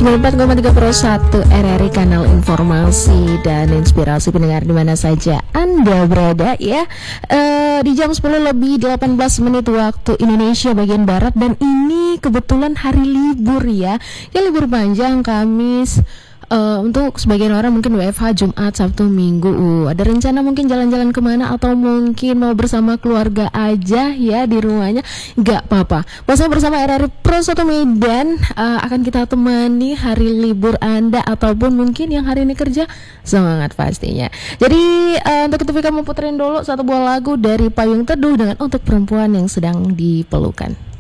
94,3 RRI Kanal Informasi dan Inspirasi pendengar di mana saja Anda berada ya. Di jam 10 lebih 18 menit waktu Indonesia bagian Barat, dan ini kebetulan hari libur ya. Ya, libur panjang Kamis. Untuk sebagian orang mungkin WFH Jumat, Sabtu, Minggu. Ada rencana mungkin jalan-jalan kemana, atau mungkin mau bersama keluarga aja ya di rumahnya. Gak apa-apa, bersama RRI Pro 1 Medan akan kita temani hari libur Anda, ataupun mungkin yang hari ini kerja. Semangat pastinya. Jadi untuk itu kamu puterin dulu satu buah lagu dari Payung Teduh dengan Untuk Perempuan yang Sedang Dipelukan.